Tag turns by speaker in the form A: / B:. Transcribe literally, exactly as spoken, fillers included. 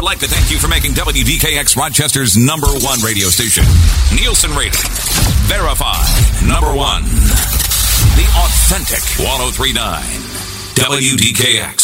A: would like to thank you for making W D K X Rochester's number one radio station. Nielsen rating. Verified. Number one. The authentic ten thirty-nine. W D K X.